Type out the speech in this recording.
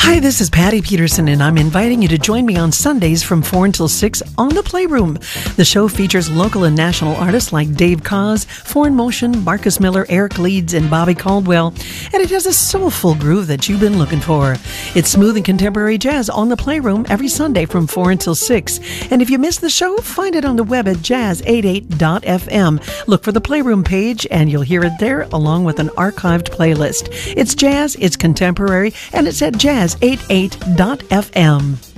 Hi, this is Patty Peterson, and I'm inviting you to join me on Sundays from 4 until 6 on The Playroom. The show features local and national artists like Dave Koz, Foreign Motion, Marcus Miller, Eric Leeds, and Bobby Caldwell, and it has a soulful groove that you've been looking for. It's smooth and contemporary jazz on The Playroom every Sunday from 4 until 6. And if you missed the show, find it on the web at jazz88.fm. Look for the Playroom page, and you'll hear it there along with an archived playlist. It's jazz, it's contemporary, and it's at jazz88.fm.